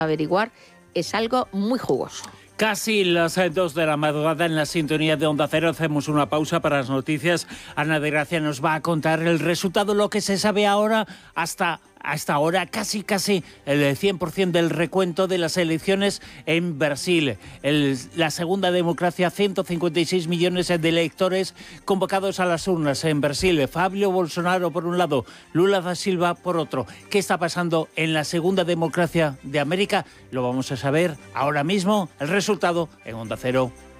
averiguar, es algo muy jugoso. Casi las 2 de la madrugada en la sintonía de Onda Cero. Hacemos una pausa para las noticias. Ana de Gracia nos va a contar el resultado, lo que se sabe ahora hasta ahora, casi el 100% del recuento de las elecciones en Brasil. La segunda democracia, 156 millones de electores convocados a las urnas en Brasil. Fabio Bolsonaro por un lado, Lula da Silva por otro. ¿Qué está pasando en la segunda democracia de América? Lo vamos a saber ahora mismo. El resultado en Onda Cero.